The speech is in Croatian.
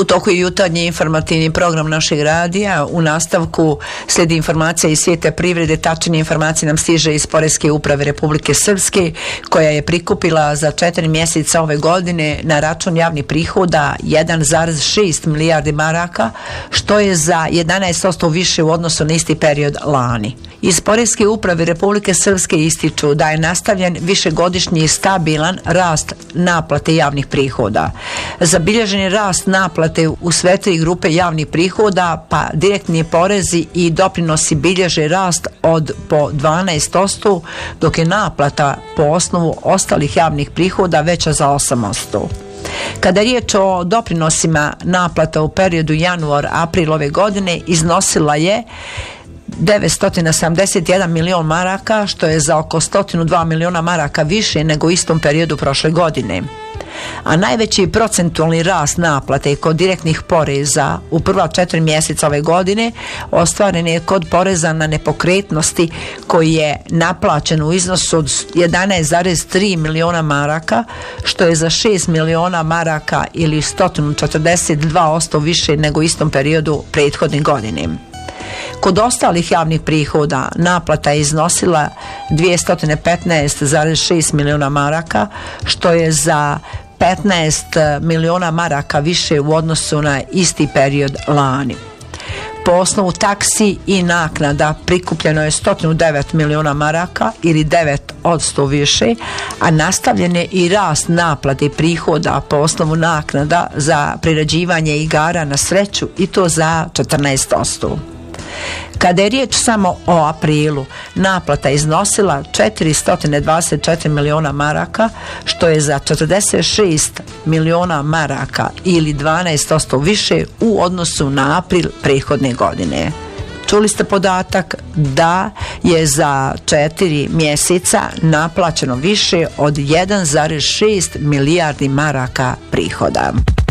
U toku je jutarnji informativni program našeg radija. U nastavku slijedi informacija iz svijeta privrede. Tačnije informacije nam stiže iz Poreske uprave Republike Srpske, koja je prikupila za 4 mjeseca ove godine na račun javnih prihoda 1,6 milijardi maraka, što je za 11% više u odnosu na isti period lani. Iz Poreske uprave Republike Srpske ističu da je nastavljen višegodišnji stabilan rast naplate javnih prihoda. Zabilježen je rast naplate u sve tri grupe javnih prihoda, pa direktni porezi i doprinosi bilježe rast od po 12%, dok je naplata po osnovu ostalih javnih prihoda veća za 8%. Kada je riječ o doprinosima, naplata u periodu januar-april ove godine iznosila je 971 milion maraka, što je za oko 102 miliona maraka više nego u istom periodu prošle godine. A najveći procentualni rast naplate kod direktnih poreza u prva 4 mjeseca ove godine ostvaren je kod poreza na nepokretnosti, koji je naplaćen u iznosu od 11,3 miliona maraka, što je za 6 miliona maraka ili 142% više nego u istom periodu prethodne godine. Kod ostalih javnih prihoda naplata je iznosila 215,6 miliona maraka, što je za 15 miliona maraka više u odnosu na isti period lani. Po osnovu taksi i naknada prikupljeno je 109 miliona maraka ili 9% više, a nastavljen je i rast naplate prihoda po osnovu naknada za priređivanje igara na sreću, i to za 14%. Kada je riječ samo o aprilu, naplata iznosila 424 miliona maraka, što je za 46 miliona maraka ili 12% više u odnosu na april prethodne godine. Čuli ste podatak da je za 4 mjeseca naplaćeno više od 1,6 milijardi maraka prihoda.